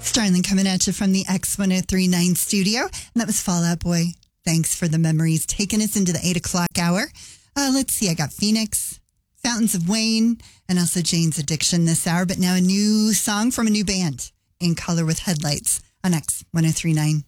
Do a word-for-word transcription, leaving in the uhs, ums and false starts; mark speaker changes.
Speaker 1: Starling coming at you from the X one oh three point nine studio. And that was Fall Out Boy. Thanks for the memories. Taking us into the eight o'clock hour. Uh, let's see. I got Phoenix, Fountains of Wayne, and also Jane's Addiction this hour. But now a new song from a new band, In Color with Headlights, on X one oh three point nine.